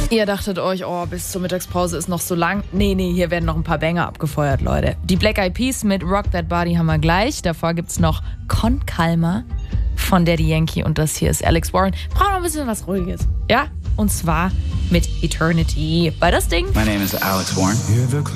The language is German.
Ihr dachtet euch, oh, bis zur Mittagspause ist noch so lang. Nee, hier werden noch ein paar Banger abgefeuert, Leute. Die Black Eyed Peas mit Rock That Body haben wir gleich. Davor gibt's noch Con Calma von Daddy Yankee und das hier ist Alex Warren. Braucht noch ein bisschen was Ruhiges, ja? Und zwar mit Eternity. Bei das Ding. My name is Alex Warren.